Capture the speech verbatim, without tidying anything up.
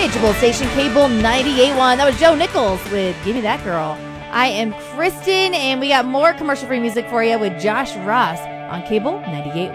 It's your station, Cable ninety-eight point one. That was Joe Nichols with Give Me That Girl. I am Kristen, and we got more commercial-free music for you with Josh Ross on Cable ninety-eight point one.